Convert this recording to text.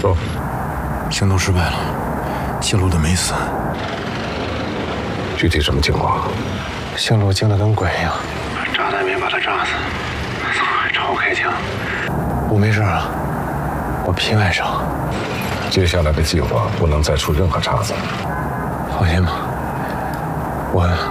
说， 行动失败了，姓陆的没死。 具体什么情况？ 姓陆惊得跟鬼一样，炸弹没把他炸死，还朝我开枪。我没事啊，我皮外伤。 接下来的计划不能再出任何差错。 放心吧，我